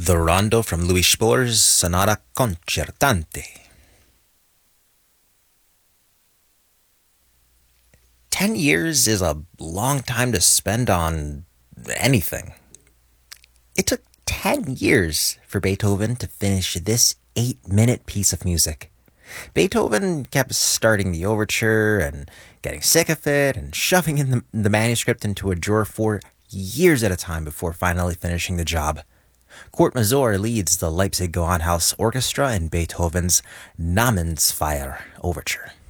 The Rondo from Louis Spohr's Sonata Concertante. 10 years is a long time to spend on anything. It took 10 years for Beethoven to finish this 8-minute piece of music. Beethoven kept starting the overture and getting sick of it and shoving in the manuscript into a drawer for years at a time before finally finishing the job. Kurt Masur leads the Leipzig Gewandhaus Orchestra in Beethoven's Namensfeier Overture.